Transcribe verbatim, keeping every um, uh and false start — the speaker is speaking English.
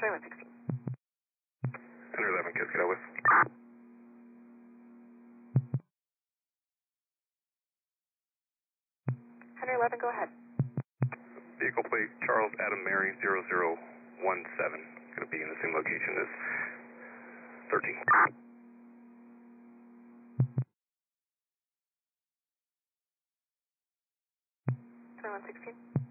twenty-one sixteen. one eleven, Cascade Elvis. one eleven, go ahead. Vehicle plate Charles Adam Mary zero zero one seven. Going to be in the same location as thirteen. twenty-one sixteen.